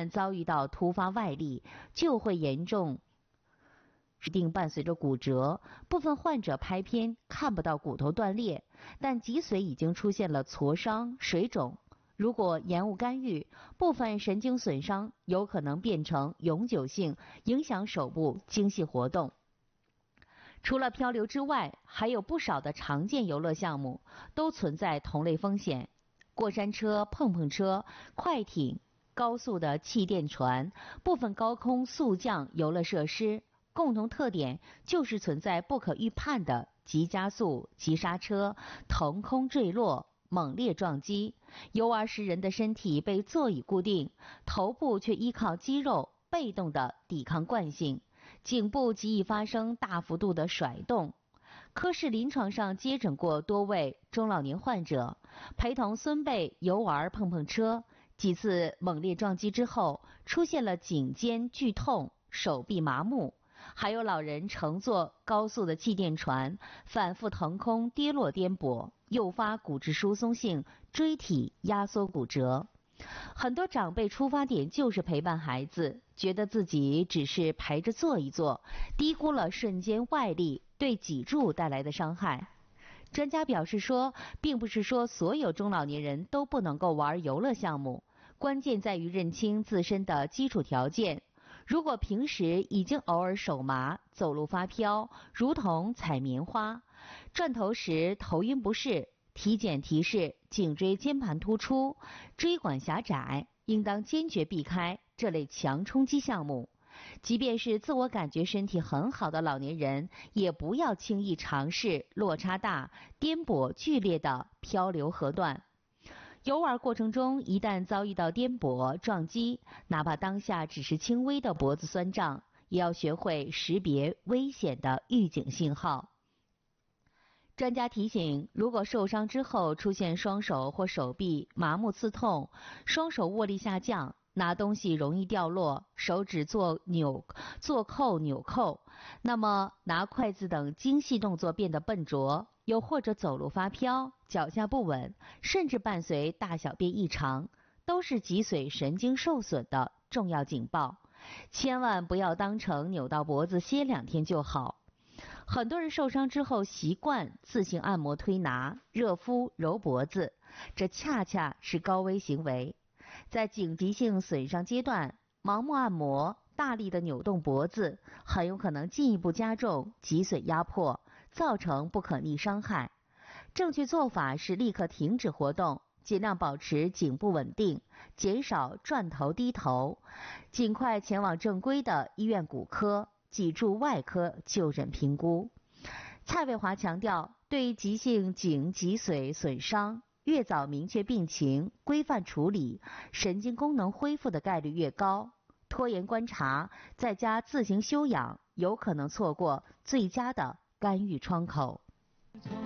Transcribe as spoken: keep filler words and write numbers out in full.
旦遭遇到突发外力，就会严重指定伴随着骨折，部分患者拍片看不到骨头断裂，但脊髓已经出现了挫伤、水肿。如果延误干预，部分神经损伤有可能变成永久性，影响手部精细活动。除了漂流之外，还有不少的常见游乐项目都存在同类风险。过山车、碰碰车、快艇、高速的气垫船、部分高空速降游乐设施，共同特点就是存在不可预判的急加速、急刹车、腾空坠落、猛烈撞击。游玩时人的身体被座椅固定，头部却依靠肌肉被动地抵抗惯性，颈部极易发生大幅度的甩动。科室临床上接诊过多位中老年患者，陪同孙辈游玩碰碰车，几次猛烈撞击之后出现了颈肩剧痛、手臂麻木，还有老人乘坐高速的气垫船反复腾空跌落颠簸，诱发骨质疏松性椎体压缩骨折。很多长辈出发点就是陪伴孩子，觉得自己只是陪着坐一坐，低估了瞬间外力对脊柱带来的伤害。专家表示说，并不是说所有中老年人都不能够玩游乐项目，关键在于认清自身的基础条件。如果平时已经偶尔手麻、走路发飘，如同踩棉花，转头时头晕不适，体检提示颈椎间盘突出、椎管狭窄，应当坚决避开这类强冲击项目。即便是自我感觉身体很好的老年人，也不要轻易尝试落差大、颠簸剧烈的漂流河段。游玩过程中一旦遭遇到颠簸、撞击，哪怕当下只是轻微的脖子酸胀，也要学会识别危险的预警信号。专家提醒，如果受伤之后出现双手或手臂麻木刺痛，双手握力下降，拿东西容易掉落，手指做扭做扣纽扣，那么拿筷子等精细动作变得笨拙，又或者走路发飘、脚下不稳，甚至伴随大小便异常，都是脊髓神经受损的重要警报。千万不要当成扭到脖子歇两天就好。很多人受伤之后习惯自行按摩推拿、热敷揉脖子，这恰恰是高危行为。在紧急性损伤阶段，盲目按摩、大力的扭动脖子，很有可能进一步加重脊髓压迫，造成不可逆伤害。正确做法是立刻停止活动，尽量保持颈部稳定，减少转头低头，尽快前往正规的医院骨科、脊柱外科就诊评估。蔡卫华强调，对急性颈脊髓损伤，越早明确病情、规范处理，神经功能恢复的概率越高。拖延观察，在家自行休养，有可能错过最佳的干预窗口。